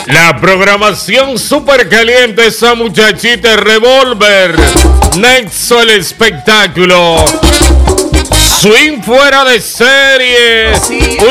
La programación super caliente, esa muchachita Revolver, Nexo el espectáculo, Swing fuera de serie.